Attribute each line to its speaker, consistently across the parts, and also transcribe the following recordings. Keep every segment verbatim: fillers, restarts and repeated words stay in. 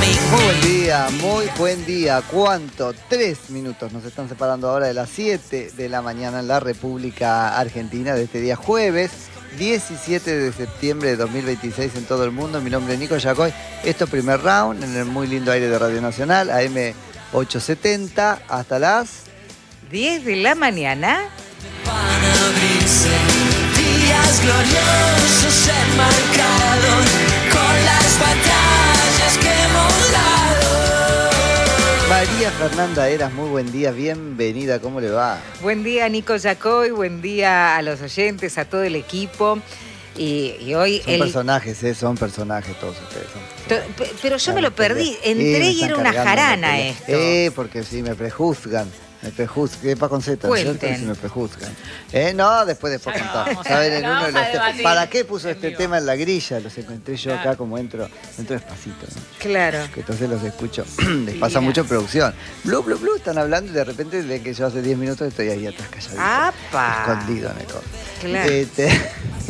Speaker 1: Muy buen día, muy buen día. ¿Cuánto? Tres minutos nos están separando ahora de las siete de la mañana en la República Argentina de este día jueves diecisiete de septiembre de dos mil veintiséis en todo el mundo. Mi nombre es Nico Yacoy. Esto es Primer Round en el muy lindo aire de Radio Nacional, A M ochocientos setenta, hasta las
Speaker 2: diez de la mañana.
Speaker 3: Van a abrirse días gloriosos enmarcados con las batallas que hemos dado.
Speaker 1: María Fernanda Eras, muy buen día, bienvenida, ¿cómo le va?
Speaker 2: Buen día, Nico Yacoy, buen día a los oyentes, a todo el equipo. Y, y hoy
Speaker 1: Son
Speaker 2: el...
Speaker 1: personajes, ¿eh? Son personajes todos ustedes. Son...
Speaker 2: To- Pero yo me lo perdí, entré y era una jarana esto.
Speaker 1: Eh, porque sí, me prejuzgan. Me prejuzgan, es para con Z,
Speaker 2: Cuenten.
Speaker 1: Si me prejuzgan. Eh, no, después después
Speaker 4: Ya
Speaker 1: contamos.
Speaker 4: vamos,
Speaker 1: ¿Saben?
Speaker 4: ya
Speaker 1: En uno de
Speaker 4: vamos a
Speaker 1: los te-
Speaker 4: debatir
Speaker 1: ¿Para qué puso
Speaker 4: en
Speaker 1: este
Speaker 4: vivo.
Speaker 1: tema en la grilla? Los encontré yo acá
Speaker 4: Claro.
Speaker 1: como entro, entro despacito, ¿no?
Speaker 2: Claro.
Speaker 1: Que entonces los escucho. Les pasa
Speaker 4: Divinas.
Speaker 1: mucho en producción. Blue, blue, blue, están hablando y de repente ven que yo hace diez minutos estoy ahí atrás calladito.
Speaker 2: ¡Apa!
Speaker 1: Escondido en el codo.
Speaker 2: Claro.
Speaker 1: Este,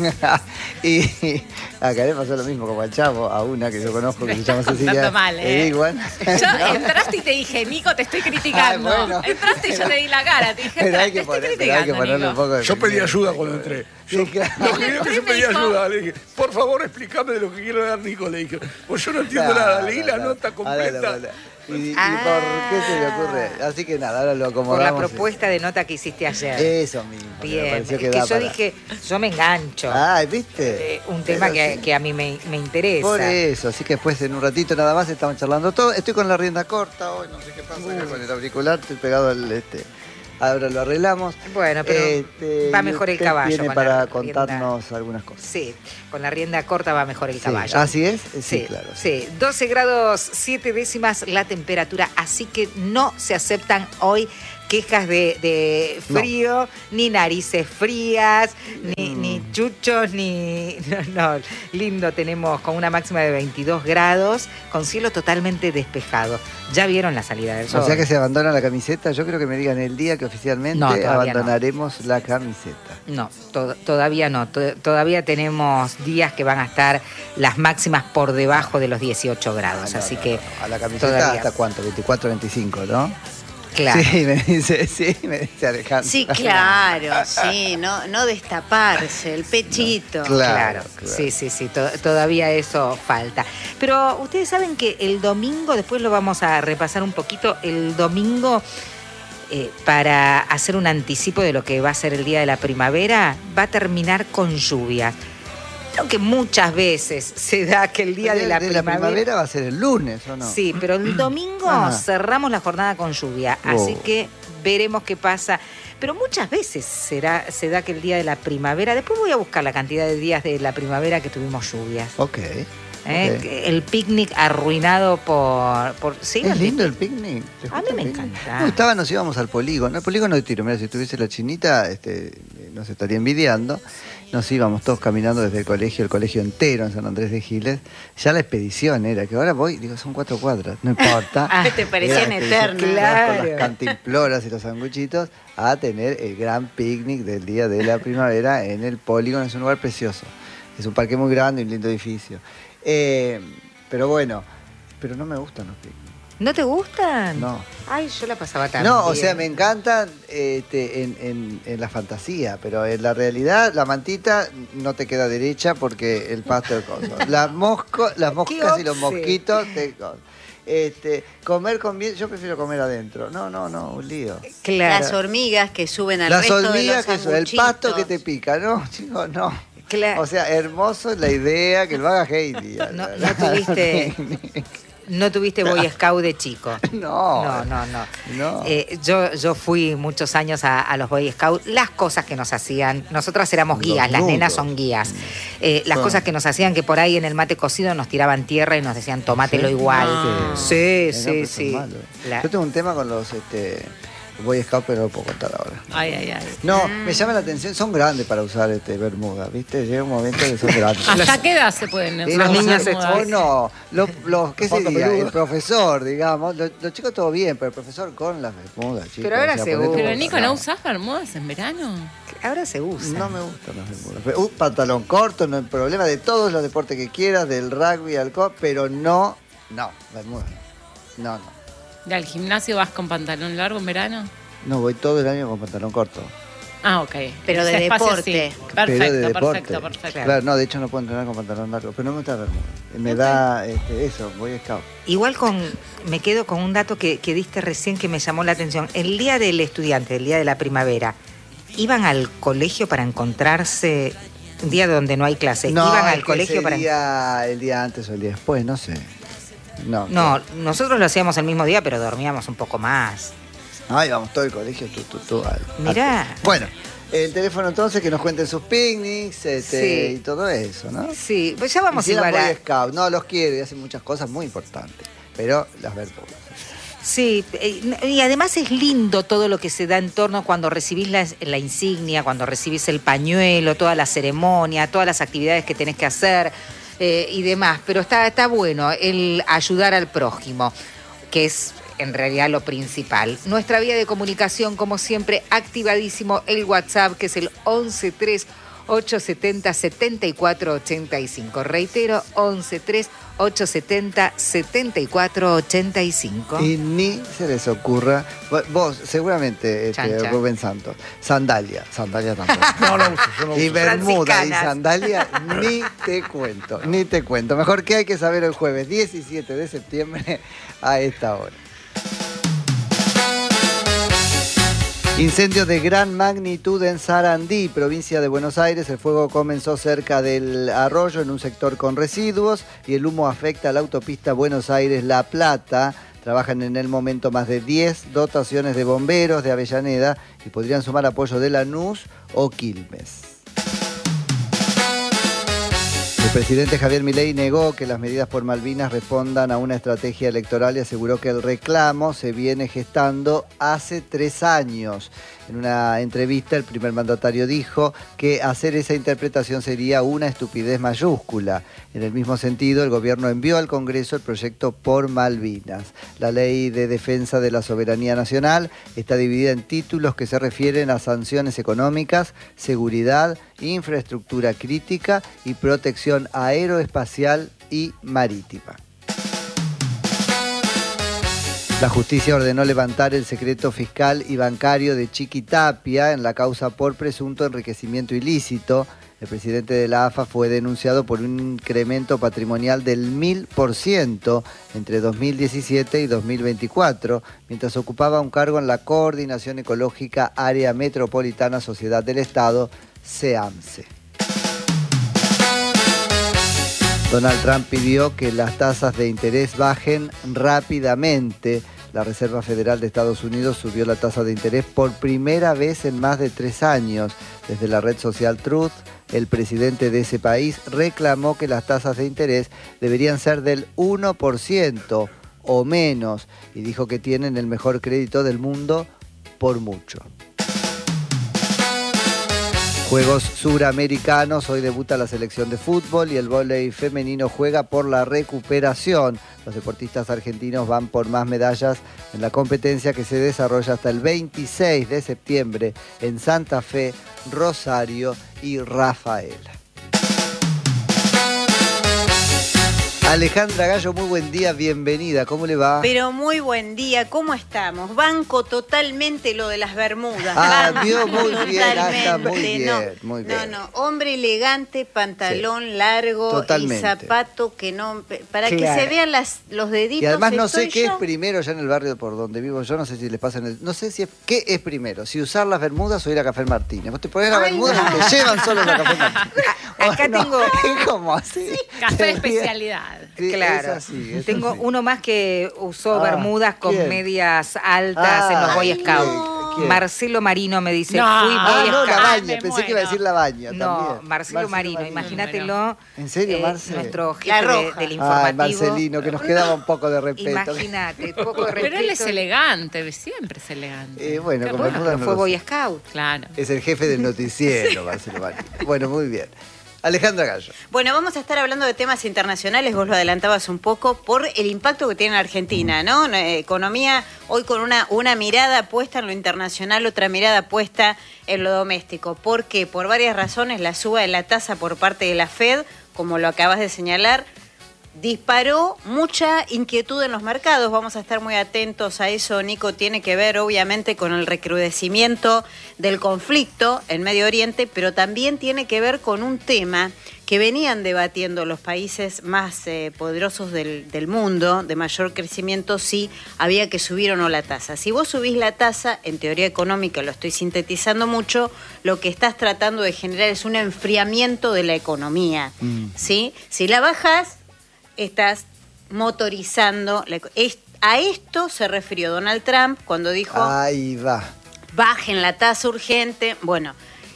Speaker 1: y acá le pasó lo mismo como al chavo, a una que yo conozco que se llama Cecilia.
Speaker 4: Contando mal, ¿eh?
Speaker 1: Igual.
Speaker 4: Yo entraste y te dije, Nico, te estoy criticando.
Speaker 1: Ay, bueno.
Speaker 4: Entraste y yo te di la cara, te dije,
Speaker 1: Pero hay
Speaker 4: te
Speaker 1: que,
Speaker 4: estoy
Speaker 1: poner, pero hay que
Speaker 4: criticando,
Speaker 1: ponerle un
Speaker 4: Nico.
Speaker 1: poco de...
Speaker 5: Yo pedí ayuda cuando entré. Yo,
Speaker 1: Sí, claro.
Speaker 5: lo que yo que
Speaker 4: Sí,
Speaker 5: yo
Speaker 4: me
Speaker 5: pedí
Speaker 4: dijo.
Speaker 5: ayuda, le dije, por favor explícame de lo que quiere dar Nico, le dije, pues yo no entiendo
Speaker 1: Claro,
Speaker 5: nada, leí la
Speaker 1: claro.
Speaker 5: nota completa.
Speaker 1: Ahora, ahora. ¿Y, y
Speaker 2: Ah.
Speaker 1: por qué se le ocurre? Así que nada, ahora lo
Speaker 2: Por
Speaker 1: acomodamos.
Speaker 2: la propuesta de nota que hiciste ayer.
Speaker 1: Eso mismo. que me
Speaker 2: Bien,
Speaker 1: pareció
Speaker 2: es
Speaker 1: que
Speaker 2: que
Speaker 1: da
Speaker 2: yo
Speaker 1: para-
Speaker 2: dije, yo me engancho.
Speaker 1: Ay, ¿viste?
Speaker 2: Eh, un tema
Speaker 1: Pero
Speaker 2: que,
Speaker 1: sí.
Speaker 2: que a mí me, me interesa.
Speaker 1: Por eso, así que después en un ratito nada más estamos charlando todo. Estoy con la rienda corta hoy, no sé qué pasa acá con el auricular, estoy pegado al este. Ahora lo arreglamos.
Speaker 2: Bueno, pero
Speaker 1: Este,
Speaker 2: va
Speaker 1: y
Speaker 2: mejor el
Speaker 1: usted
Speaker 2: caballo
Speaker 1: Viene
Speaker 2: con
Speaker 1: para
Speaker 2: la rienda.
Speaker 1: contarnos algunas cosas.
Speaker 2: Sí, con la rienda corta va mejor el
Speaker 1: Sí.
Speaker 2: caballo.
Speaker 1: ¿Así es? Sí,
Speaker 2: Sí,
Speaker 1: claro.
Speaker 2: sí. doce grados siete décimas la temperatura, así que no se aceptan hoy quejas de, de frío, ni narices frías, ni,
Speaker 1: Mm.
Speaker 2: ni chuchos, ni... No, no, lindo, tenemos con una máxima de veintidós grados, con cielo totalmente despejado. Ya vieron la salida del sol.
Speaker 1: O sea que se abandona la camiseta. Yo creo que me digan el día que oficialmente
Speaker 2: No, todavía
Speaker 1: abandonaremos la camiseta.
Speaker 2: No, to- todavía no. To- todavía tenemos días que van a estar las máximas por debajo de los dieciocho grados.
Speaker 1: Ah, no,
Speaker 2: así
Speaker 1: no,
Speaker 2: que,
Speaker 1: no. A la camiseta
Speaker 2: todavía.
Speaker 1: hasta cuánto, veinticuatro, veinticinco, ¿no?
Speaker 2: claro.
Speaker 1: Sí, me dice, sí, me dice Alejandro.
Speaker 6: Sí, claro, sí, no, no destaparse, el pechito.
Speaker 1: Claro,
Speaker 2: Claro,
Speaker 1: claro.
Speaker 2: sí, sí, sí, to- todavía eso falta. Pero ustedes saben que el domingo, después lo vamos a repasar un poquito, el domingo, eh, para hacer un anticipo de lo que va a ser el día de la primavera, va a terminar con lluvias. Lo que muchas veces se da que el día de la,
Speaker 1: primavera va a ser el lunes, ¿o no?
Speaker 2: Sí, pero el domingo
Speaker 1: Ajá.
Speaker 2: cerramos la jornada con lluvia, así
Speaker 1: Oh.
Speaker 2: que veremos qué pasa. Pero muchas veces será, se da que el día de la primavera, después voy a buscar la cantidad de días de la primavera que tuvimos lluvias.
Speaker 1: Ok.
Speaker 2: ¿eh?
Speaker 1: ok.
Speaker 2: Que El picnic arruinado por... por ¿sí?
Speaker 1: Es lindo el picnic. ¿Te
Speaker 2: A mí
Speaker 1: gusta
Speaker 2: me
Speaker 1: el picnic?
Speaker 2: encanta.
Speaker 1: Me gustaba, nos íbamos al polígono. El polígono de tiro, mira, si tuviese la chinita, este, nos estaría envidiando. Nos íbamos todos caminando desde el colegio, el colegio entero en San Andrés de Giles. Ya la expedición era, que ahora voy, digo, son cuatro cuadras, no importa.
Speaker 2: Ah,
Speaker 6: te parecían
Speaker 1: Era la expedición,
Speaker 6: eternas.
Speaker 1: ibas Con
Speaker 2: Claro.
Speaker 1: las cantimploras y los sanguchitos a tener el gran picnic del día de la primavera en el polígono. Es un lugar precioso. Es un parque muy grande y un lindo edificio. Eh, pero bueno, pero no me gustan los picnics.
Speaker 2: ¿No te gustan?
Speaker 1: No.
Speaker 2: Ay, yo la pasaba tan
Speaker 1: No, o
Speaker 2: bien.
Speaker 1: sea, me encantan este, en, en- en la fantasía, pero en la realidad la mantita no te queda derecha porque el pasto es coso. Las, mosco, las moscas y los
Speaker 2: obse.
Speaker 1: mosquitos te coso. Este, comer con bien, yo prefiero comer adentro. No, no, no, un lío.
Speaker 2: Claro.
Speaker 6: Las hormigas que suben al
Speaker 1: Las
Speaker 6: resto de
Speaker 1: hormigas,
Speaker 6: los
Speaker 1: que eso, el pasto
Speaker 6: sanguchitos.
Speaker 1: que te pica, no, chicos, no.
Speaker 2: Claro.
Speaker 1: O sea, hermoso la idea que lo haga Heidi.
Speaker 2: No, no tuviste... No tuviste Boy Scout de chico.
Speaker 1: No.
Speaker 2: No, no, no.
Speaker 1: No.
Speaker 2: Eh, yo, yo fui muchos años a, a los Boy Scouts. Las cosas que nos hacían, nosotras éramos
Speaker 1: Los
Speaker 2: guías, las nenas
Speaker 1: nudos.
Speaker 2: son guías. Eh, las
Speaker 1: Son.
Speaker 2: cosas que nos hacían, que por ahí en el mate cocido nos tiraban tierra y nos decían, tomátelo
Speaker 1: ¿Sí?
Speaker 2: igual.
Speaker 6: No.
Speaker 2: Sí,
Speaker 1: Eh, no,
Speaker 2: sí,
Speaker 1: pero son
Speaker 2: sí.
Speaker 1: malos.
Speaker 2: La-
Speaker 1: Yo tengo un tema con los este, Boy Scout, pero no lo puedo contar ahora.
Speaker 4: Ay, ay, ay.
Speaker 1: No, me llama la atención, son grandes para usar este bermuda, ¿viste? Llega un momento que son grandes.
Speaker 4: ¿Hasta qué edad se pueden
Speaker 1: Y
Speaker 4: usar
Speaker 2: los niños
Speaker 4: esas
Speaker 2: se-
Speaker 4: modas?
Speaker 1: o no, los, los ¿qué se
Speaker 5: Falta
Speaker 1: diría?
Speaker 5: peludo.
Speaker 1: El profesor, digamos, los, los chicos todo bien, pero el profesor con las bermudas, chicos.
Speaker 2: Pero ahora
Speaker 1: o sea,
Speaker 2: se
Speaker 1: ponete
Speaker 2: usa.
Speaker 4: Pero
Speaker 1: vos,
Speaker 4: Nico, ¿no usás bermudas en verano?
Speaker 2: Ahora se usa.
Speaker 1: No me gustan las bermudas. Pero, Un pantalón corto, no hay problema, de todos los deportes que quieras, del rugby al co, pero no No, bermuda no. No, no.
Speaker 4: ¿Y al gimnasio vas con pantalón largo en verano?
Speaker 1: No, voy todo el año con pantalón corto.
Speaker 4: Ah, ok.
Speaker 6: Pero de
Speaker 4: Ese espacio
Speaker 6: deporte.
Speaker 4: sí.
Speaker 1: Pero
Speaker 4: Perfecto,
Speaker 1: de deporte.
Speaker 4: perfecto, perfecto.
Speaker 1: Claro, no, de hecho no puedo entrenar con pantalón largo, pero no me gusta bermuda. Me da este, eso, voy scout.
Speaker 2: Igual con, me quedo con un dato que, que diste recién que me llamó la atención. El día del estudiante, el día de la primavera, ¿iban al colegio para encontrarse un día donde no hay clase?
Speaker 1: No,
Speaker 2: ¿Iban al
Speaker 1: es que
Speaker 2: colegio
Speaker 1: ese
Speaker 2: para...?
Speaker 1: día, el día antes o el día después, no sé. No,
Speaker 2: No, nosotros lo hacíamos el mismo día, pero dormíamos un poco más.
Speaker 1: Ay, vamos todo el colegio, tú, tú, tú. al-
Speaker 2: Mirá.
Speaker 1: al- Bueno, el teléfono entonces que nos cuenten sus picnics este,
Speaker 2: Sí.
Speaker 1: y todo eso, ¿no?
Speaker 2: Sí, pues ya vamos
Speaker 1: Hicieran
Speaker 2: igual a...
Speaker 1: Boy Scout. No, los quiero y hacen muchas cosas muy importantes, pero las bermudas.
Speaker 2: Sí, eh, y además es lindo todo lo que se da en torno cuando recibís la, la insignia, cuando recibís el pañuelo, toda la ceremonia, todas las actividades que tenés que hacer eh, y demás. Pero está, está bueno el ayudar al prójimo, que es en realidad lo principal. Nuestra vía de comunicación, como siempre, activadísimo el WhatsApp, que es el once tres ocho setenta setenta y cuatro ochenta y cinco. Reitero, once tres ocho setenta setenta y cuatro ochenta y cinco.
Speaker 1: Y ni se les ocurra, vos seguramente, este,
Speaker 2: Chan, chan.
Speaker 1: Rubén Santos, sandalia, sandalia tampoco.
Speaker 5: No, no uso, yo no
Speaker 1: Y
Speaker 5: uso.
Speaker 1: bermuda y
Speaker 2: Franciscanas.
Speaker 1: sandalia, ni te cuento, ni te cuento. Mejor que hay que saber el jueves diecisiete de septiembre a esta hora. Incendios de gran magnitud en Sarandí, provincia de Buenos Aires. El fuego comenzó cerca del arroyo en un sector con residuos y el humo afecta a la autopista Buenos Aires-La Plata. Trabajan en el momento más de diez dotaciones de bomberos de Avellaneda y podrían sumar apoyo de Lanús o Quilmes. El presidente Javier Milei negó que las medidas por Malvinas respondan a una estrategia electoral y aseguró que el reclamo se viene gestando hace tres años. En una entrevista, el primer mandatario dijo que hacer esa interpretación sería una estupidez mayúscula. En el mismo sentido, el gobierno envió al Congreso el proyecto por Malvinas. La ley de defensa de la soberanía nacional está dividida en títulos que se refieren a sanciones económicas, seguridad, infraestructura crítica y protección aeroespacial y marítima. La justicia ordenó levantar el secreto fiscal y bancario de Chiqui Tapia en la causa por presunto enriquecimiento ilícito. El presidente de la A F A fue denunciado por un incremento patrimonial del mil por ciento entre dos mil diecisiete y dos mil veinticuatro, mientras ocupaba un cargo en la Coordinación Ecológica Área Metropolitana Sociedad del Estado, SEAMSE. Donald Trump pidió que las tasas de interés bajen rápidamente. La Reserva Federal de Estados Unidos subió la tasa de interés por primera vez en más de tres años. Desde la red social Truth, el presidente de ese país reclamó que las tasas de interés deberían ser del uno por ciento o menos y dijo que tienen el mejor crédito del mundo por mucho. Juegos Suramericanos, hoy debuta la selección de fútbol y el vóley femenino juega por la recuperación. Los deportistas argentinos van por más medallas en la competencia que se desarrolla hasta el veintiséis de septiembre en Santa Fe, Rosario y Rafaela. Alejandra Gallo, muy buen día, bienvenida, ¿cómo le va?
Speaker 6: Pero muy buen día, ¿cómo estamos? Banco totalmente lo de las bermudas.
Speaker 1: Ah,
Speaker 6: Banco
Speaker 1: vio muy bien, ah, está muy
Speaker 6: totalmente,
Speaker 1: bien,
Speaker 6: no,
Speaker 1: muy
Speaker 6: No,
Speaker 1: bien.
Speaker 6: no, hombre elegante, pantalón largo
Speaker 1: Totalmente.
Speaker 6: y zapato que no... Para que
Speaker 2: Claro.
Speaker 6: se vean las, los deditos.
Speaker 1: Y además no sé
Speaker 6: estoy
Speaker 1: qué
Speaker 6: yo.
Speaker 1: es primero ya en el barrio por donde vivo yo, no sé si les pasa en el... No sé si es... ¿Qué es primero? Si usar las bermudas o ir a Café Martínez. Vos te pones las
Speaker 6: Ay,
Speaker 1: bermudas
Speaker 6: no.
Speaker 1: y te llevan solo a Café Martínez.
Speaker 2: Acá
Speaker 1: ¿O no?
Speaker 2: tengo-
Speaker 1: Es como así.
Speaker 4: Café de
Speaker 1: Sería-
Speaker 4: especialidad.
Speaker 1: Sí,
Speaker 2: Claro.
Speaker 1: es así, es
Speaker 2: Tengo
Speaker 1: así.
Speaker 2: uno más que usó
Speaker 1: Ah,
Speaker 2: bermudas con
Speaker 1: ¿quién?
Speaker 2: medias altas
Speaker 1: Ah,
Speaker 2: en los Boy
Speaker 1: ¿quién?
Speaker 2: Scouts.
Speaker 1: ¿Quién?
Speaker 2: Marcelo Marino me dice,
Speaker 4: No.
Speaker 2: fui Boy
Speaker 1: Ah, no, la
Speaker 2: Scout.
Speaker 1: baña.
Speaker 4: me
Speaker 1: Pensé que iba a
Speaker 4: muero.
Speaker 1: decir la baña
Speaker 2: No,
Speaker 1: también.
Speaker 2: Marcelo, Marino, imagínatelo.
Speaker 1: ¿En serio,
Speaker 2: eh,
Speaker 1: Marce?
Speaker 2: Nuestro
Speaker 6: La
Speaker 2: jefe de-
Speaker 6: roja.
Speaker 2: del
Speaker 1: Ay,
Speaker 2: informativo.
Speaker 1: Marcelino, que nos quedaba un poco de respeto.
Speaker 2: Imagínate, poco de respeto.
Speaker 4: Pero él es elegante, siempre es elegante.
Speaker 1: Eh, bueno,
Speaker 4: Qué
Speaker 1: con
Speaker 4: raro.
Speaker 1: bermudas
Speaker 2: Pero
Speaker 1: no
Speaker 2: fue
Speaker 1: lo
Speaker 2: Boy
Speaker 1: sé.
Speaker 2: Scout.
Speaker 4: Claro.
Speaker 1: Es el jefe del noticiero, Marcelo Marino. Bueno, muy bien. Alejandra Gallo.
Speaker 6: Bueno, vamos a estar hablando de temas internacionales, vos lo adelantabas un poco, por el impacto que tiene en Argentina, ¿no? Una economía hoy con una, una mirada puesta en lo internacional, otra mirada puesta en lo doméstico. ¿Por qué? Por varias razones, la suba de la tasa por parte de la Fed, como lo acabas de señalar, disparó mucha inquietud en los mercados. Vamos a estar muy atentos a eso, Nico. Tiene que ver, obviamente, con el recrudecimiento del conflicto en Medio Oriente, pero también tiene que ver con un tema que venían debatiendo los países más eh, poderosos del, del mundo, de mayor crecimiento, si había que subir o no la tasa. Si vos subís la tasa, en teoría económica, lo estoy sintetizando mucho, lo que estás tratando de generar es un enfriamiento de la economía. Mm. ¿Sí? Si la bajás, estás motorizando. La, es, a esto se refirió Donald Trump cuando dijo...
Speaker 1: Ahí va.
Speaker 6: Bajen la tasa urgente. Bueno...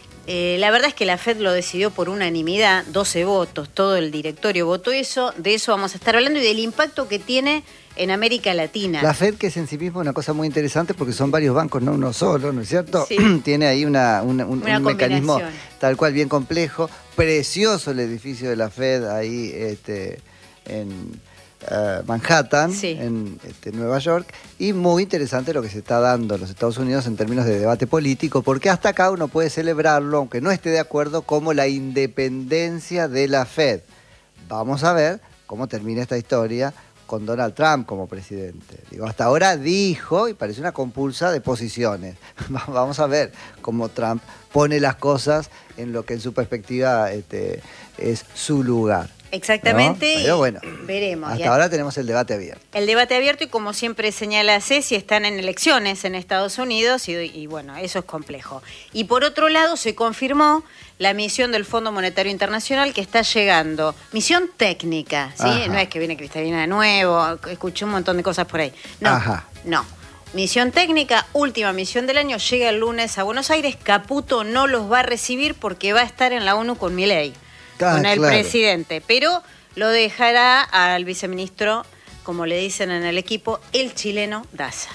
Speaker 6: Eh, la verdad es que la Fed lo decidió por unanimidad, doce votos, todo el directorio votó eso, de eso vamos a estar hablando y del impacto que tiene en América Latina.
Speaker 1: La Fed, que es en sí misma una cosa muy interesante porque son varios bancos, no uno solo, ¿no es cierto?
Speaker 6: Sí.
Speaker 1: Tiene ahí una, una, un,
Speaker 6: una
Speaker 1: un mecanismo tal cual bien complejo, precioso el edificio de la Fed ahí este, en... Uh, Manhattan,
Speaker 6: sí.
Speaker 1: en este, Nueva York, y muy interesante lo que se está dando en los Estados Unidos en términos de debate político, porque hasta acá uno puede celebrarlo, aunque no esté de acuerdo, como la independencia de la Fed. Vamos a ver cómo termina esta historia con Donald Trump como presidente. Digo, hasta ahora dijo, y parece una compulsa de posiciones. Vamos a ver cómo Trump pone las cosas en lo que en su perspectiva este, es su lugar.
Speaker 6: Exactamente,
Speaker 1: ¿no? Pero bueno,
Speaker 6: veremos.
Speaker 1: Hasta ahora tenemos el debate abierto.
Speaker 6: El debate abierto y como siempre señala Ceci, están en elecciones en Estados Unidos y, y bueno, eso es complejo. Y por otro lado se confirmó la misión del Fondo Monetario Internacional que está llegando. Misión técnica, ¿sí? Ajá. No es que viene Cristalina de nuevo, escuché un montón de cosas por ahí. No, Ajá. no. Misión técnica, última misión del año, llega el lunes a Buenos Aires. Caputo no los va a recibir porque va a estar en la ONU con Milei. Ah, con el claro. presidente, pero lo dejará al viceministro, como le dicen en el equipo, el chileno Daza.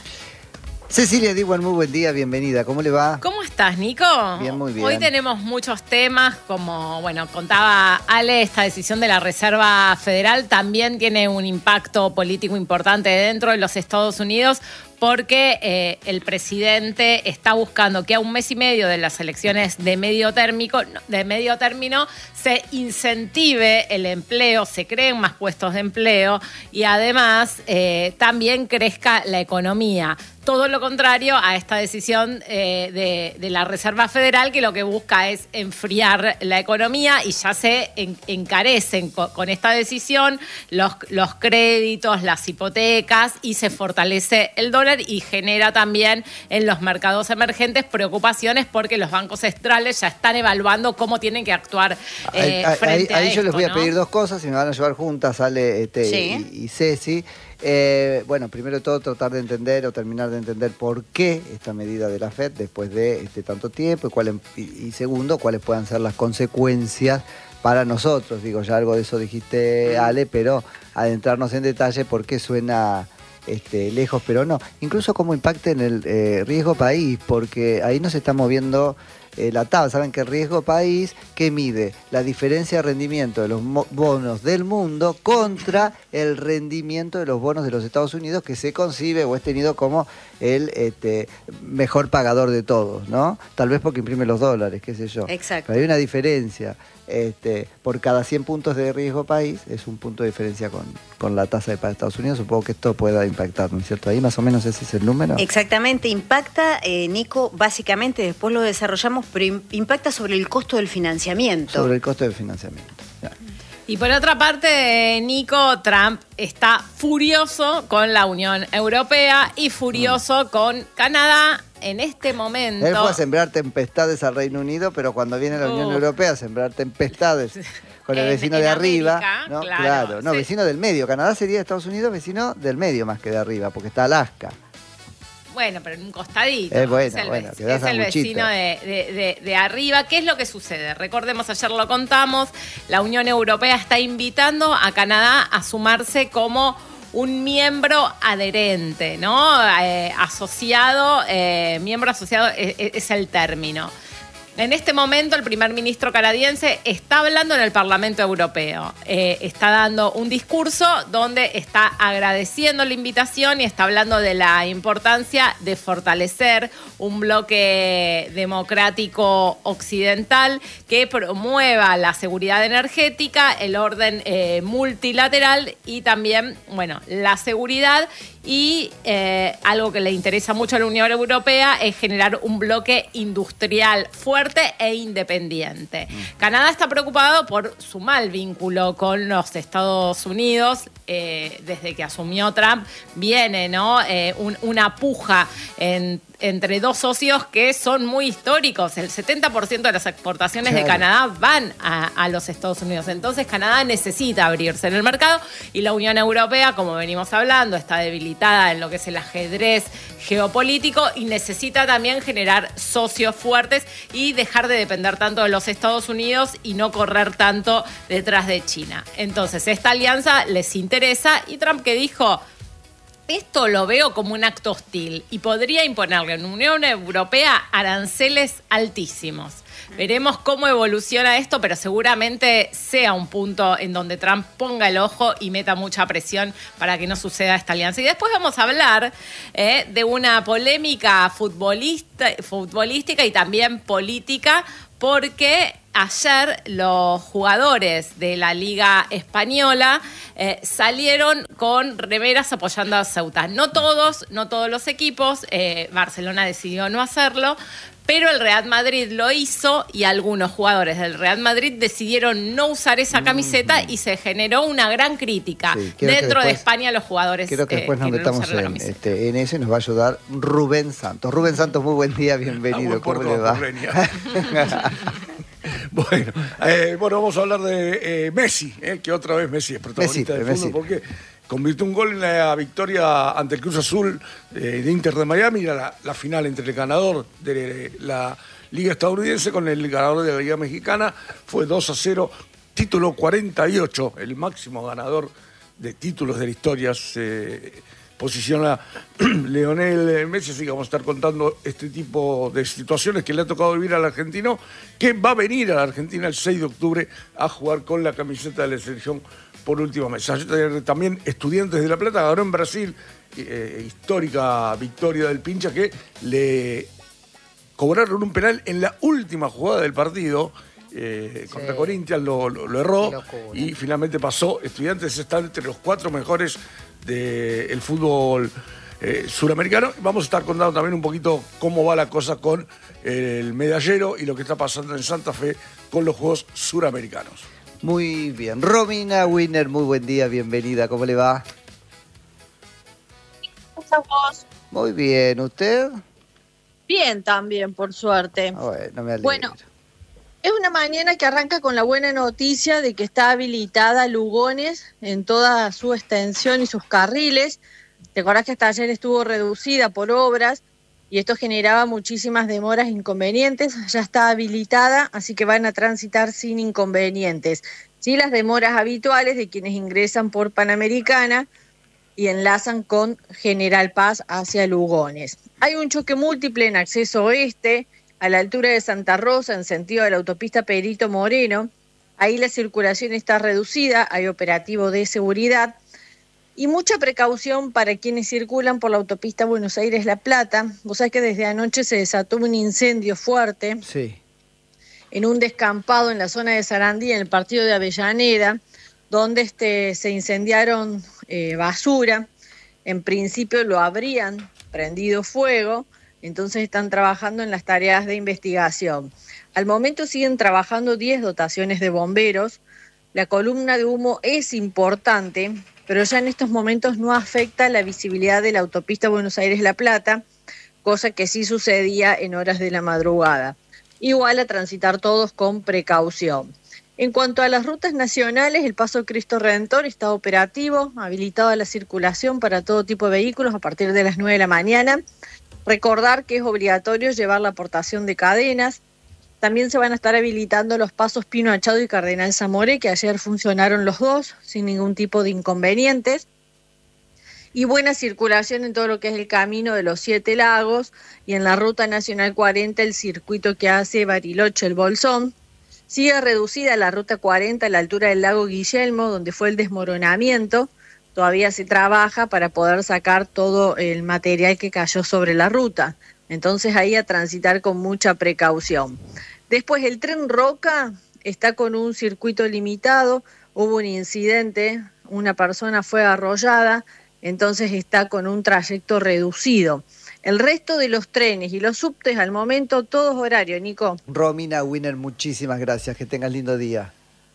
Speaker 1: Cecilia Diwan, muy buen día, bienvenida. ¿Cómo le va?
Speaker 4: ¿Cómo estás, Nico?
Speaker 1: Bien, muy bien.
Speaker 4: Hoy tenemos muchos temas, como, bueno, contaba Ale, esta decisión de la Reserva Federal también tiene un impacto político importante dentro de los Estados Unidos, porque eh, el presidente está buscando que a un mes y medio de las elecciones de medio, térmico, de medio término se incentive el empleo, se creen más puestos de empleo y además eh, también crezca la economía. Todo lo contrario a esta decisión eh, de, de la Reserva Federal, que lo que busca es enfriar la economía y ya se en, encarecen con, con esta decisión los, los créditos, las hipotecas y se fortalece el dólar y genera también en los mercados emergentes preocupaciones porque los bancos centrales ya están evaluando cómo tienen que actuar eh,
Speaker 1: ahí,
Speaker 4: frente
Speaker 1: ahí,
Speaker 4: a
Speaker 1: ahí
Speaker 4: esto,
Speaker 1: yo les voy
Speaker 4: ¿no?
Speaker 1: a pedir dos cosas y me van a llevar juntas, Ale este,
Speaker 6: sí.
Speaker 1: y, y Ceci. Eh, bueno, primero de todo tratar de entender o terminar de entender por qué esta medida de la Fed después de este tanto tiempo y, cuál, y, y segundo, cuáles puedan ser las consecuencias para nosotros. Digo, ya algo de eso dijiste, Ale, pero adentrarnos en detalle por qué suena este, lejos, pero no. Incluso cómo impacta en el eh, riesgo país, porque ahí nos está moviendo eh, la tabla. Saben que el riesgo país que mide la diferencia de rendimiento de los bonos del mundo contra el rendimiento de los bonos de los Estados Unidos, que se concibe o es tenido como el este, mejor pagador de todos, ¿no? Tal vez porque imprime los dólares, qué sé yo.
Speaker 6: Exacto.
Speaker 1: Pero hay una diferencia. Este, por cada cien puntos de riesgo país es un punto de diferencia con, con la tasa de pago de Estados Unidos. Supongo que esto pueda impactar, ¿no es cierto? Ahí más o menos ese es el número.
Speaker 6: Exactamente, impacta, eh, Nico, básicamente, después lo desarrollamos, pero impacta sobre el costo del financiamiento.
Speaker 1: Sobre el costo del financiamiento. Ya.
Speaker 4: Y por otra parte, Nico, Trump está furioso con la Unión Europea y furioso mm. con Canadá en este momento.
Speaker 1: Él fue a sembrar tempestades al Reino Unido, pero cuando viene la Unión uh. Europea a sembrar tempestades con el vecino de arriba.
Speaker 4: América,
Speaker 1: ¿no?
Speaker 4: Claro,
Speaker 1: claro. No,
Speaker 4: sí.
Speaker 1: vecino del medio. Canadá sería Estados Unidos vecino del medio más que de arriba, porque está Alaska.
Speaker 4: Bueno, pero en un costadito.
Speaker 1: Es bueno,
Speaker 4: es el,
Speaker 1: bueno,
Speaker 4: es el vecino de, de, de, de arriba. ¿Qué es lo que sucede? Recordemos, ayer lo contamos, la Unión Europea está invitando a Canadá a sumarse como un miembro adherente, ¿no? Eh, asociado, eh, miembro asociado es, es el término. En este momento el primer ministro canadiense está hablando en el Parlamento Europeo. Eh, está dando un discurso donde está agradeciendo la invitación y está hablando de la importancia de fortalecer un bloque democrático occidental que promueva la seguridad energética, el orden eh, multilateral y también, bueno, la seguridad. Y eh, algo que le interesa mucho a la Unión Europea es generar un bloque industrial fuerte e independiente. Mm. Canadá está preocupado por su mal vínculo con los Estados Unidos. Eh, desde que asumió Trump viene, ¿no? Eh, un, una puja en, entre dos socios que son muy históricos. El setenta por ciento de las exportaciones claro. de Canadá van a, a los Estados Unidos. Entonces Canadá necesita abrirse en el mercado y la Unión Europea, como venimos hablando, está debilitada en lo que es el ajedrez geopolítico y necesita también generar socios fuertes y dejar de depender tanto de los Estados Unidos y no correr tanto detrás de China. Entonces esta alianza les interesa y Trump que dijo... Esto lo veo como un acto hostil y podría imponerle a la Unión Europea aranceles altísimos. Veremos cómo evoluciona esto, pero seguramente sea un punto en donde Trump ponga el ojo y meta mucha presión para que no suceda esta alianza. Y después vamos a hablar eh, de una polémica futbolista, futbolística y también política, porque ayer los jugadores de la Liga Española eh, salieron con remeras apoyando a Ceuta. No todos, no todos los equipos, eh, Barcelona decidió no hacerlo, pero el Real Madrid lo hizo y algunos jugadores del Real Madrid decidieron no usar esa camiseta mm-hmm. y se generó una gran crítica. Sí, dentro después, de España los jugadores
Speaker 1: Creo que después
Speaker 4: eh,
Speaker 1: nos metamos en, este, en eso y nos va a ayudar Rubén Santos. Rubén Santos, muy buen día, bienvenido. ¿Cómo le va?
Speaker 5: Bueno, eh, bueno, vamos a hablar de eh, Messi, eh, que otra vez Messi es protagonista del fútbol, porque convirtió un gol en la victoria ante el Cruz Azul eh, de Inter de Miami, era la, la final entre el ganador de la Liga estadounidense con el ganador de la Liga mexicana, fue dos a cero, título cuarenta y ocho, el máximo ganador de títulos de la historia, se posiciona Lionel Messi, así que vamos a estar contando este tipo de situaciones que le ha tocado vivir al argentino, que va a venir a la Argentina el seis de octubre a jugar con la camiseta de la selección por última vez. También Estudiantes de La Plata ganó en Brasil, eh, histórica victoria del Pincha, que le cobraron un penal en la última jugada del partido. Eh, sí. Contra Corinthians lo, lo, lo erró y finalmente pasó. Estudiantes está entre los cuatro mejores del fútbol eh, suramericano. Vamos a estar contando también un poquito cómo va la cosa con el medallero y lo que está pasando en Santa Fe con los Juegos Suramericanos.
Speaker 1: Muy bien. Romina Winner, muy buen día, bienvenida. ¿Cómo le va?
Speaker 7: ¿Cómo estás vos?
Speaker 1: Muy bien. ¿Usted?
Speaker 7: Bien también, por suerte.
Speaker 1: Bueno, me alegro.
Speaker 7: Bueno, es una mañana que arranca con la buena noticia de que está habilitada Lugones en toda su extensión y sus carriles. ¿Te acordás que hasta ayer estuvo reducida por obras y esto generaba muchísimas demoras e inconvenientes? Ya está habilitada, así que van a transitar sin inconvenientes. Sí, las demoras habituales de quienes ingresan por Panamericana y enlazan con General Paz hacia Lugones. Hay un choque múltiple en acceso oeste, a la altura de Santa Rosa, en sentido de la autopista Perito Moreno. Ahí la circulación está reducida, hay operativo de seguridad y mucha precaución para quienes circulan por la autopista Buenos Aires-La Plata. Vos sabés que desde anoche se desató un incendio fuerte
Speaker 1: sí.
Speaker 7: en un descampado en la zona de Sarandí, en el partido de Avellaneda, donde este, se incendiaron eh, basura. En principio lo habrían prendido fuego, entonces están trabajando en las tareas de investigación. Al momento siguen trabajando diez dotaciones de bomberos. La columna de humo es importante, pero ya en estos momentos no afecta la visibilidad de la autopista Buenos Aires-La Plata, cosa que sí sucedía en horas de la madrugada. Igual a transitar todos con precaución. En cuanto a las rutas nacionales, el Paso Cristo Redentor está operativo, habilitado a la circulación para todo tipo de vehículos a partir de las nueve de la mañana. Recordar que es obligatorio llevar la aportación de cadenas. También se van a estar habilitando los pasos Pino Achado y Cardenal Zamoré, que ayer funcionaron los dos sin ningún tipo de inconvenientes. y buena circulación en todo lo que es el camino de los Siete Lagos y en la Ruta Nacional cuarenta, el circuito que hace Bariloche, el Bolsón. Sigue reducida la Ruta cuarenta a la altura del lago Guillermo, donde fue el desmoronamiento. Todavía se trabaja para poder sacar todo el material que cayó sobre la ruta. Entonces ahí a transitar con mucha precaución. Después el tren Roca está con un circuito limitado. Hubo un incidente, una persona fue arrollada, entonces está con un trayecto reducido. El resto de los trenes y los subtes al momento, todos horarios, Nico.
Speaker 1: Romina Winner, muchísimas gracias. Que tengas lindo día.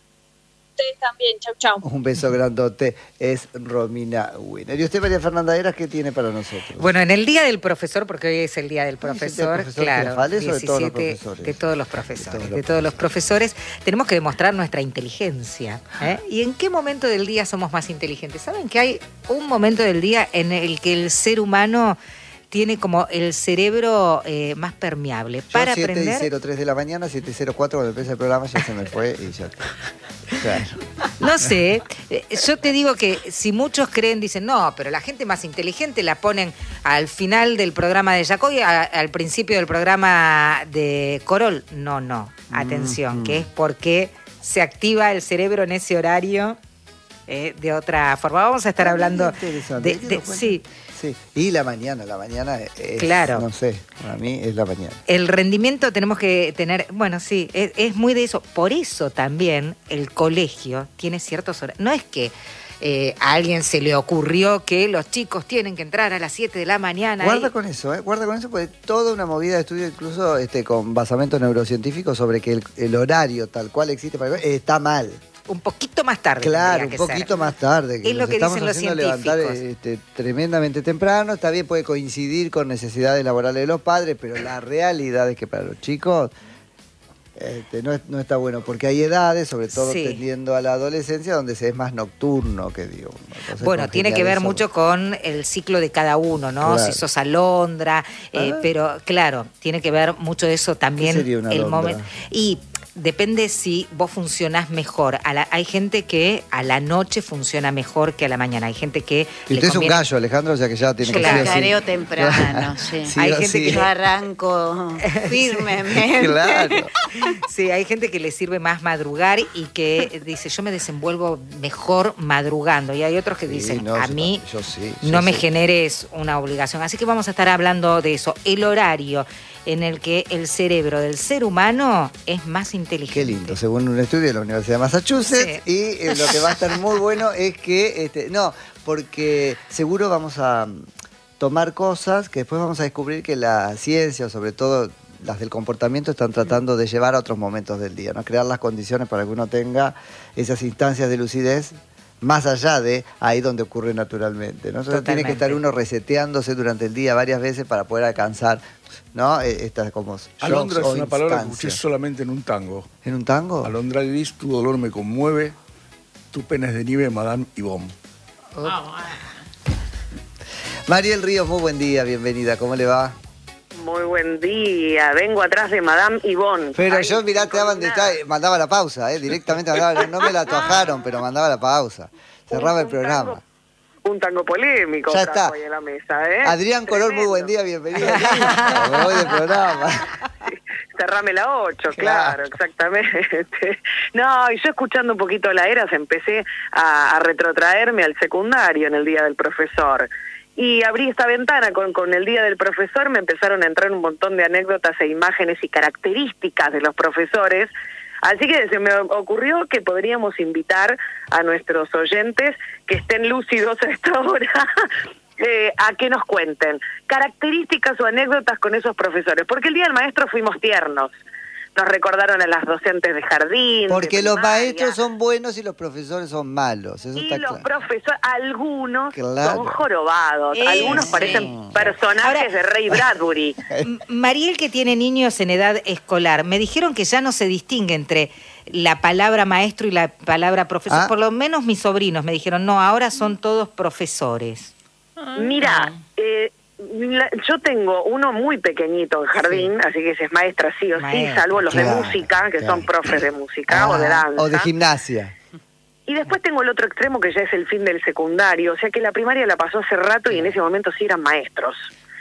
Speaker 7: Ustedes también, chau, chau.
Speaker 1: Un beso grandote. Es Romina Winner. ¿Y usted, María Fernanda Eras, qué tiene para nosotros?
Speaker 2: Bueno, en el Día del Profesor, porque hoy es el Día del
Speaker 1: ¿El
Speaker 2: Profesor,
Speaker 1: profesor
Speaker 2: claro,
Speaker 1: Girafales o de todos los
Speaker 2: diecisiete
Speaker 1: profesores?
Speaker 2: de todos los profesores,
Speaker 1: De todos los
Speaker 2: de todos los profesores, tenemos que demostrar nuestra inteligencia. ¿eh? ¿Y en qué momento del día somos más inteligentes? ¿Saben que hay un momento del día en el que el ser humano tiene como el cerebro eh, más permeable
Speaker 1: Yo
Speaker 2: para
Speaker 1: siete
Speaker 2: aprender?
Speaker 1: y cero tres de la mañana, siete y cero cuatro cuando empieza el programa ya se me fue y ya está. Claro.
Speaker 2: No sé, eh, yo te digo que si muchos creen, dicen, no, pero la gente más inteligente la ponen al final del programa de Yacoy, a- al principio del programa de Corol. No, no, atención,
Speaker 1: Mm.
Speaker 2: que es porque se activa el cerebro en ese horario eh, de otra forma. Vamos a estar
Speaker 1: Ah,
Speaker 2: hablando
Speaker 1: interesante,
Speaker 2: de,
Speaker 1: ¿te
Speaker 2: de-
Speaker 1: das cuenta?
Speaker 2: sí,
Speaker 1: Sí. Y la mañana, la mañana es,
Speaker 2: Claro.
Speaker 1: no sé, para mí es la mañana.
Speaker 2: el rendimiento tenemos que tener, bueno, sí, es, es muy de eso. Por eso también el colegio tiene ciertos horarios. No es que eh, a alguien se le ocurrió que los chicos tienen que entrar a las siete de la mañana.
Speaker 1: Guarda
Speaker 2: y-
Speaker 1: con eso, ¿eh? Guarda con eso, porque toda una movida de estudio, incluso este, con basamento neurocientífico, sobre que el, el horario tal cual existe para el colegio, está mal.
Speaker 2: un poquito más tarde.
Speaker 1: Claro,
Speaker 2: tendría
Speaker 1: un
Speaker 2: que
Speaker 1: poquito
Speaker 2: ser.
Speaker 1: más tarde.
Speaker 2: Es lo
Speaker 1: nos
Speaker 2: que
Speaker 1: estamos
Speaker 2: dicen los
Speaker 1: haciendo levantar
Speaker 2: científicos.
Speaker 1: este, tremendamente temprano. Está bien, puede coincidir con necesidades laborales de los padres, pero la realidad es que para los chicos este, no, es- no está bueno, porque hay edades, sobre todo
Speaker 2: Sí.
Speaker 1: tendiendo a la adolescencia, donde se es más nocturno, que digo. Entonces,
Speaker 2: Bueno, tiene que ver
Speaker 1: congeniar eso-
Speaker 2: mucho con el ciclo de cada uno, ¿no?
Speaker 1: Claro.
Speaker 2: Si sos alondra, eh,
Speaker 1: Ah.
Speaker 2: pero claro, tiene que ver mucho de eso también.
Speaker 1: ¿Qué sería una
Speaker 2: el
Speaker 1: alondra?
Speaker 2: momento. Y depende si vos funcionás mejor. A la- hay gente que a la noche funciona mejor que a la mañana. Hay gente que.
Speaker 1: Y
Speaker 2: le
Speaker 1: usted es un
Speaker 2: conviene-
Speaker 1: gallo, Alejandro, o sea que ya tiene que
Speaker 2: Claro.
Speaker 1: ser así.
Speaker 6: Careo temprano, sí.
Speaker 1: Sí
Speaker 2: Hay
Speaker 1: o
Speaker 2: gente
Speaker 1: sí.
Speaker 2: que
Speaker 6: Yo arranco firmemente.
Speaker 1: Claro.
Speaker 2: Sí, hay gente que le sirve más madrugar y que dice, yo me desenvuelvo mejor madrugando. Y hay otros que
Speaker 1: Sí,
Speaker 2: dicen,
Speaker 1: no,
Speaker 2: a
Speaker 1: yo
Speaker 2: mí
Speaker 1: también, yo sí, yo
Speaker 2: no me
Speaker 1: sí.
Speaker 2: generes una obligación. Así que vamos a estar hablando de eso. El horario en el que el cerebro del ser humano es más inteligente.
Speaker 1: Qué lindo, según un estudio de la Universidad de Massachusetts.
Speaker 2: Sí.
Speaker 1: Y eh, lo que va a estar muy bueno es que, este, no, porque seguro vamos a mm, tomar cosas que después vamos a descubrir que la ciencia, sobre todo las del comportamiento, están tratando de llevar a otros momentos del día, ¿no? Crear las condiciones para que uno tenga esas instancias de lucidez más allá de ahí donde ocurre naturalmente, ¿no? Entonces tiene que estar
Speaker 2: Totalmente.
Speaker 1: uno reseteándose durante el día varias veces para poder alcanzar, ¿no? Eh, Estas como
Speaker 5: Alondra es
Speaker 1: shocks o
Speaker 5: una palabra que
Speaker 1: instancias.
Speaker 5: escuché solamente en un tango.
Speaker 1: ¿En un tango?
Speaker 5: Alondra Iris, tu dolor me conmueve, tu pena es de nieve, Madame Yvonne.
Speaker 1: Mariel Ríos, muy buen día, bienvenida, ¿cómo le va?
Speaker 8: Muy buen día, vengo atrás de Madame Yvonne.
Speaker 1: Pero
Speaker 8: Ahí,
Speaker 1: yo, mirá, te daban
Speaker 8: coordinada.
Speaker 1: detalle, mandaba la pausa, ¿eh? Directamente mandaba, no me la tojaron, pero mandaba la pausa. Cerraba
Speaker 8: Un-
Speaker 1: el
Speaker 8: un
Speaker 1: programa.
Speaker 8: tango- Un tango polémico
Speaker 1: Ya
Speaker 8: trajo
Speaker 1: está.
Speaker 8: ahí a la mesa, ¿eh?
Speaker 1: Adrián Color, muy
Speaker 8: Tremendo.
Speaker 1: buen día, bienvenido. Listo, me voy del programa.
Speaker 8: Cerrame la ocho,
Speaker 1: Claro.
Speaker 8: claro, exactamente. No, y yo escuchando un poquito la Eras empecé a, a retrotraerme al secundario en el Día del Profesor. Y abrí esta ventana con, con el Día del Profesor, me empezaron a entrar un montón de anécdotas e imágenes y características de los profesores. Así que se me ocurrió que podríamos invitar a nuestros oyentes que estén lúcidos a esta hora eh, a que nos cuenten características o anécdotas con esos profesores. Porque el Día del Maestro fuimos tiernos. Nos recordaron a las docentes de jardín.
Speaker 1: Porque
Speaker 8: de
Speaker 1: los
Speaker 8: primaria.
Speaker 1: maestros son buenos y los profesores son malos, eso
Speaker 8: Y
Speaker 1: está
Speaker 8: los
Speaker 1: claro.
Speaker 8: profesores, algunos
Speaker 1: Claro.
Speaker 8: son jorobados,
Speaker 6: Eh,
Speaker 8: algunos
Speaker 6: sí.
Speaker 8: parecen personajes
Speaker 2: Ahora-
Speaker 8: de Ray Bradbury.
Speaker 2: M- Mariel, que tiene niños en edad escolar, me dijeron que ya no se distingue entre la palabra maestro y la palabra profesor.
Speaker 1: Ah.
Speaker 2: Por lo menos mis sobrinos me dijeron, no, ahora son todos profesores.
Speaker 8: Mira, eh, la- yo tengo uno muy pequeñito en jardín, así que ese es maestra sí o sí,
Speaker 2: Maestra,
Speaker 8: salvo los
Speaker 1: claro,
Speaker 8: de música, que
Speaker 1: claro.
Speaker 8: son profes de música o de
Speaker 1: Ah,
Speaker 8: danza.
Speaker 1: o de gimnasia.
Speaker 8: Y después tengo el otro extremo que ya es el fin del secundario, o sea que la primaria la pasó hace rato y en ese momento sí eran maestros.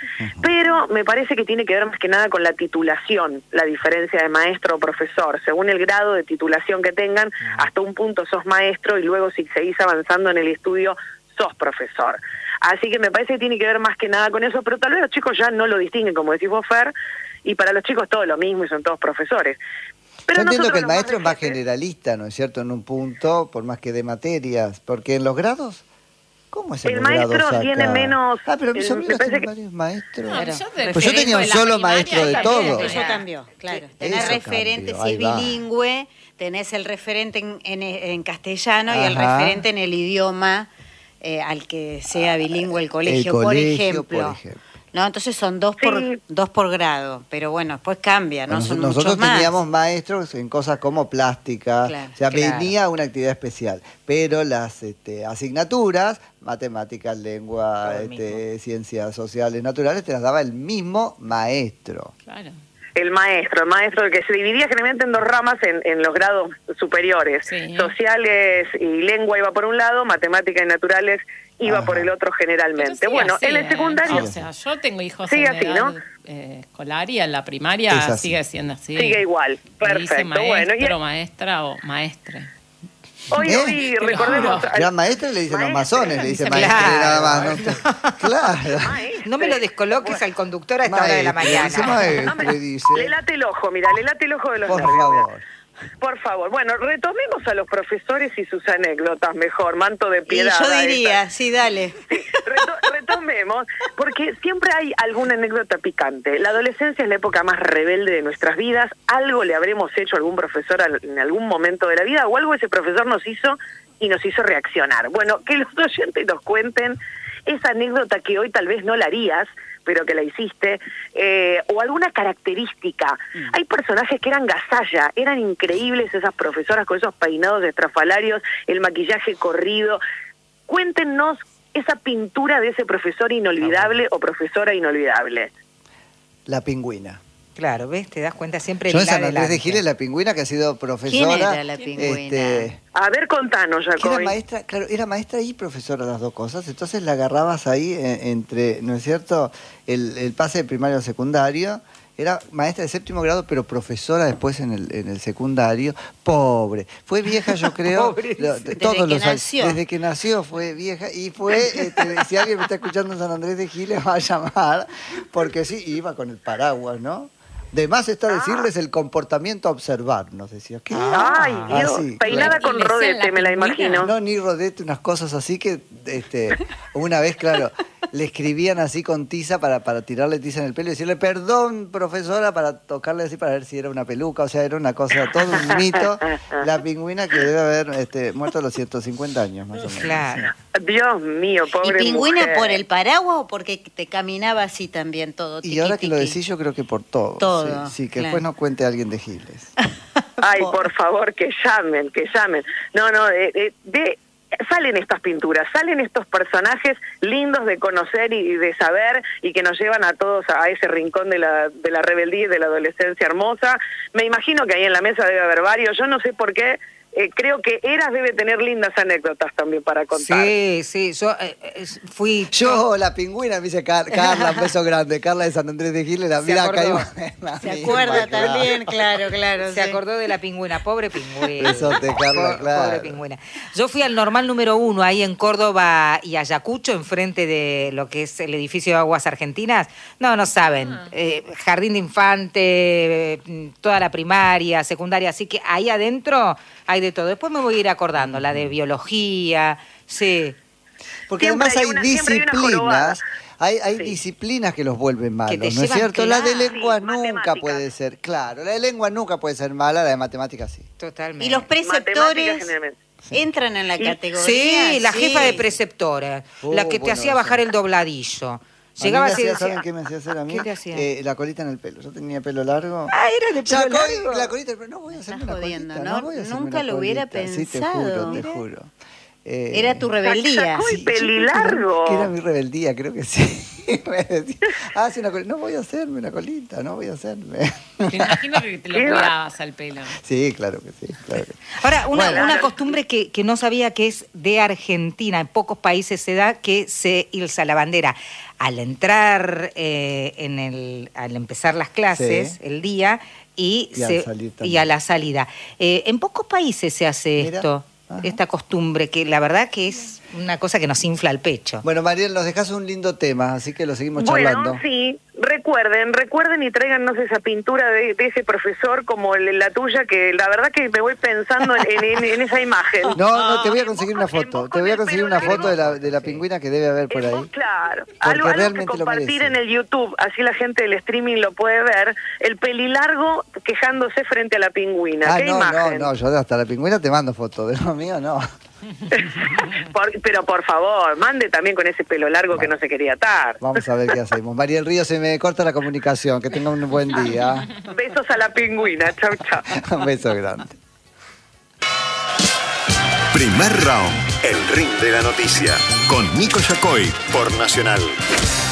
Speaker 8: Pero me parece que tiene que ver más que nada con la titulación, la diferencia de maestro o profesor. Según el grado de titulación que tengan, hasta un punto sos maestro y luego si seguís avanzando en el estudio, sos profesor. Así que me parece que tiene que ver más que nada con eso, pero tal vez los chicos ya no lo distinguen, como decís vos, Fer, y para los chicos todo lo mismo y son todos profesores. Pero
Speaker 1: yo entiendo que el maestro
Speaker 8: más
Speaker 1: es más generalista, ¿no es cierto?, en un punto, por más que de materias, porque en los grados... ¿Cómo es el,
Speaker 8: el maestro tiene menos...
Speaker 1: Ah, pero mi sobrino tiene
Speaker 8: que...
Speaker 1: varios maestros.
Speaker 4: Claro. Yo,
Speaker 1: pues yo tenía un solo maestro de todo.
Speaker 6: Eso cambió, claro.
Speaker 1: Sí,
Speaker 6: tenés
Speaker 1: eso
Speaker 6: referente,
Speaker 1: cambió.
Speaker 6: si es
Speaker 1: Ahí va.
Speaker 6: bilingüe, tenés el referente en, en, en castellano y el
Speaker 1: Ajá.
Speaker 6: referente en el idioma eh, al que sea bilingüe el colegio,
Speaker 1: El colegio,
Speaker 6: por ejemplo.
Speaker 1: por ejemplo.
Speaker 6: No, entonces son dos,
Speaker 8: Sí.
Speaker 6: por, dos por grado, pero bueno, después cambia, ¿no?
Speaker 1: Bueno,
Speaker 6: son
Speaker 1: nosotros
Speaker 6: muchos más.
Speaker 1: teníamos maestros en cosas como plástica,
Speaker 6: Claro,
Speaker 1: o sea,
Speaker 2: claro.
Speaker 1: venía una actividad especial, pero las este, asignaturas, matemáticas, lengua,
Speaker 2: Todo el
Speaker 1: este, ciencias sociales, naturales, te las daba el mismo maestro.
Speaker 4: Claro.
Speaker 8: El maestro, el maestro que se dividía generalmente en dos ramas en, en los grados superiores.
Speaker 4: Sí.
Speaker 8: Sociales y lengua iba por un lado, matemáticas y naturales iba
Speaker 1: Ajá.
Speaker 8: por el otro
Speaker 4: Pero
Speaker 8: generalmente.
Speaker 4: sigue
Speaker 8: Bueno,
Speaker 4: así,
Speaker 8: en el
Speaker 4: ¿eh?
Speaker 8: secundario...
Speaker 4: O sea, yo tengo hijos
Speaker 8: Sigue
Speaker 4: en
Speaker 8: así,
Speaker 4: edad
Speaker 8: ¿no?
Speaker 4: eh, escolar y en la primaria
Speaker 1: Es así.
Speaker 4: sigue siendo así.
Speaker 8: Sigue igual,
Speaker 4: Le dice
Speaker 8: perfecto.
Speaker 4: maestro,
Speaker 8: Bueno, y
Speaker 4: maestra o maestre.
Speaker 8: hoy,
Speaker 1: ¿Eh?
Speaker 8: hoy
Speaker 4: Te lo
Speaker 8: recordemos...
Speaker 4: juro.
Speaker 1: Ya maestra le dicen los
Speaker 8: Maestre,
Speaker 1: masones, le dicen
Speaker 2: dicen
Speaker 1: maestre
Speaker 2: claro.
Speaker 1: nada más. ¿no? Claro.
Speaker 8: Maestre.
Speaker 2: No me lo descoloques al conductor a esta hora de la
Speaker 1: Maestre, dice
Speaker 2: mañana.
Speaker 1: maestre,
Speaker 8: No me-
Speaker 1: dice.
Speaker 8: Le late el ojo, mira, le late el ojo de los
Speaker 1: Por
Speaker 8: nervios.
Speaker 1: favor.
Speaker 8: mira. Por favor. Bueno, retomemos a los profesores y sus anécdotas mejor, manto de
Speaker 6: Y
Speaker 8: piedad.
Speaker 6: yo
Speaker 8: a
Speaker 6: diría,
Speaker 8: esa.
Speaker 6: sí, dale.
Speaker 8: Sí, reto- retomemos, porque siempre hay alguna anécdota picante. La adolescencia es la época más rebelde de nuestras vidas. Algo le habremos hecho a algún profesor al- en algún momento de la vida, o algo ese profesor nos hizo y nos hizo reaccionar. Bueno, que los oyentes nos cuenten esa anécdota que hoy tal vez no la harías, pero que la hiciste, eh, o alguna característica. Hay personajes que eran gasalla, eran increíbles esas profesoras con esos peinados estrafalarios, el maquillaje corrido. Cuéntenos esa pintura de ese profesor inolvidable o profesora inolvidable.
Speaker 1: La pingüina.
Speaker 2: Claro, ¿ves? Te das cuenta siempre
Speaker 1: Yo
Speaker 2: el
Speaker 1: en San Andrés de
Speaker 2: adelante.
Speaker 1: Giles, la pingüina que ha sido profesora.
Speaker 6: ¿Quién era la pingüina?
Speaker 1: Este,
Speaker 8: A ver, contanos,
Speaker 1: que era
Speaker 8: Jacobi.
Speaker 1: maestra, claro, era maestra y profesora las dos cosas, entonces la agarrabas ahí eh, entre, ¿no es cierto?, el, el pase de primario a secundario. Era maestra de séptimo grado, pero profesora después en el, en el secundario. Pobre. Fue vieja, yo creo.
Speaker 2: Pobre.
Speaker 1: lo-
Speaker 6: Desde
Speaker 1: todos
Speaker 6: que
Speaker 1: los años.
Speaker 6: nació.
Speaker 1: Desde que nació fue vieja. Y fue, este, si alguien me está escuchando en San Andrés de Giles, va a llamar. Porque sí, iba con el paraguas, ¿no? De más está decirles el comportamiento a observar, nos decía. ¿Qué?
Speaker 8: Ay, Dios,
Speaker 1: Así,
Speaker 8: peinada
Speaker 4: claro.
Speaker 8: con
Speaker 4: ¿Y le decían
Speaker 8: rodete,
Speaker 4: la
Speaker 8: me la
Speaker 4: pingüina?
Speaker 8: imagino.
Speaker 1: no, ni rodete, unas cosas así que este, una vez, claro, le escribían así con tiza para, para tirarle tiza en el pelo y decirle, perdón, profesora, para tocarle así para ver si era una peluca. O sea, era una cosa, todo un mito. La pingüina que debe haber este, muerto a los ciento cincuenta años, más o menos.
Speaker 2: Claro.
Speaker 8: Dios mío,
Speaker 6: ¿Y
Speaker 8: pobre
Speaker 6: pingüina
Speaker 8: mujer.
Speaker 6: por el paraguas o porque te caminaba así también todo?
Speaker 1: Y ahora que lo
Speaker 6: tiqui,
Speaker 1: decís, yo creo que por todo.
Speaker 6: Todo,
Speaker 1: Sí, sí, que
Speaker 6: claro.
Speaker 1: después no cuente alguien de Giles.
Speaker 8: Ay, por favor, que llamen, que llamen. No, no, eh, eh, de, salen estas pinturas, salen estos personajes lindos de conocer y de saber y que nos llevan a todos a ese rincón de la, de la rebeldía y de la adolescencia hermosa. Me imagino que ahí en la mesa debe haber varios. Yo no sé por qué. Eh, creo que Eras debe tener lindas anécdotas también para contar.
Speaker 2: Sí, sí, yo eh, eh, fui...
Speaker 1: Yo, la pingüina, me dice Car- Carla, un beso grande. Carla de San Andrés de Giles, la
Speaker 2: Se
Speaker 1: mira,
Speaker 2: acordó.
Speaker 1: caímos en la
Speaker 6: Se
Speaker 1: misma,
Speaker 6: acuerda
Speaker 1: claro.
Speaker 6: también, claro, claro.
Speaker 2: Se
Speaker 6: sí.
Speaker 2: acordó de la pingüina, pobre pingüina.
Speaker 1: Besote, Carla,
Speaker 2: Po-
Speaker 1: claro.
Speaker 2: Pobre pingüina. Yo fui al normal número uno, ahí en Córdoba y Ayacucho, enfrente de lo que es el edificio de Aguas Argentinas. No, no saben. Eh, jardín de infante, eh, toda la primaria, secundaria, así que ahí adentro hay de todo. Después me voy a ir acordando, la de biología, sí.
Speaker 1: Porque
Speaker 8: Siempre
Speaker 1: además
Speaker 8: hay
Speaker 1: hay,
Speaker 8: una- siempre hay una jorobada.
Speaker 1: disciplinas, hay, hay
Speaker 8: Sí.
Speaker 1: disciplinas que los vuelven malos,
Speaker 2: te
Speaker 1: ¿no es
Speaker 2: llevan,
Speaker 1: cierto? La de
Speaker 2: claro.
Speaker 1: lengua
Speaker 8: Sí,
Speaker 1: nunca
Speaker 8: matemáticas.
Speaker 1: puede ser, claro, la de lengua nunca puede ser mala, la de matemáticas sí.
Speaker 2: Totalmente.
Speaker 6: Y los
Speaker 8: Matemáticas
Speaker 6: preceptores
Speaker 8: generalmente.
Speaker 6: entran en la
Speaker 8: Y-
Speaker 6: categoría.
Speaker 2: Sí, la
Speaker 6: sí.
Speaker 2: jefa de preceptora,
Speaker 1: Oh,
Speaker 2: la que te
Speaker 1: bueno,
Speaker 2: hacía
Speaker 1: eso.
Speaker 2: bajar el dobladillo.
Speaker 1: A
Speaker 2: Llegaba
Speaker 1: mí me
Speaker 2: así y
Speaker 1: hacía,
Speaker 2: decía,
Speaker 1: ¿saben qué me hacía hacer a mí?
Speaker 2: ¿Qué te hacía?
Speaker 1: Eh, la colita en el pelo. Yo tenía pelo largo.
Speaker 2: Ah, era de pelo
Speaker 1: Ya, co-
Speaker 2: largo.
Speaker 1: la colita, pero no voy a hacerme
Speaker 6: Estás
Speaker 1: una
Speaker 6: jodiendo,
Speaker 1: colita,
Speaker 6: ¿no?
Speaker 1: voy a hacerme
Speaker 6: Nunca
Speaker 1: una
Speaker 6: lo hubiera
Speaker 1: colita. Sí, te
Speaker 6: pensado.
Speaker 1: juro, te
Speaker 6: Mira.
Speaker 1: juro. Eh,
Speaker 6: Era tu rebeldía.
Speaker 8: Sacó el
Speaker 1: sí, yo creo que era-
Speaker 8: pelilargo.
Speaker 1: Que era mi rebeldía, creo que sí. me decía, ah, una colita. No voy a hacerme una colita, no voy a hacerme.
Speaker 4: Te imagino que te lo cuidabas al pelo.
Speaker 1: Sí, claro que sí. Claro que...
Speaker 2: Ahora, una,
Speaker 1: Bueno.
Speaker 2: una costumbre que, que no sabía que es de Argentina, en pocos países se da que se ilza la bandera. Al entrar, eh, en el, al empezar las clases,
Speaker 1: Sí.
Speaker 2: el día, y,
Speaker 1: Y al
Speaker 2: se-
Speaker 1: salir también.
Speaker 2: y a la salida. Eh, en pocos países se hace
Speaker 1: Mira.
Speaker 2: esto,
Speaker 1: Ajá.
Speaker 2: esta costumbre, que la verdad que es una cosa que nos infla el pecho.
Speaker 1: Bueno, Mariel, nos dejas un lindo tema, así que lo seguimos
Speaker 8: Bueno,
Speaker 1: charlando.
Speaker 8: sí, recuerden, recuerden y tráiganos esa pintura de, de ese profesor como el- la tuya, que la verdad que me voy pensando en, en- en esa imagen.
Speaker 1: No, no, te voy a conseguir
Speaker 8: En
Speaker 1: una
Speaker 8: vos con-
Speaker 1: foto.
Speaker 8: en
Speaker 1: Te
Speaker 8: vos
Speaker 1: voy a
Speaker 8: con el
Speaker 1: conseguir
Speaker 8: pelo
Speaker 1: una foto de la,
Speaker 8: largo.
Speaker 1: de la pingüina que debe haber por
Speaker 8: En vos,
Speaker 1: ahí.
Speaker 8: claro,
Speaker 1: Porque
Speaker 8: algo, algo que
Speaker 1: realmente lo
Speaker 8: compartir
Speaker 1: merece.
Speaker 8: en el YouTube, así la gente del streaming lo puede ver, el pelilargo quejándose frente a la pingüina.
Speaker 1: Ah,
Speaker 8: ¿Qué
Speaker 1: no,
Speaker 8: imagen?
Speaker 1: no, no, yo hasta la pingüina te mando fotos, de lo mío no.
Speaker 8: Por- pero por favor, mande también con ese pelo largo que
Speaker 1: Bueno.
Speaker 8: no se quería atar.
Speaker 1: Vamos a ver qué hacemos. Mariel Río, se me corta la comunicación. Que tenga un buen día.
Speaker 8: Besos a la pingüina, chau, chau.
Speaker 1: Un beso grande.
Speaker 9: Primer round, el ring de la noticia, con Nico Yacoy por Nacional.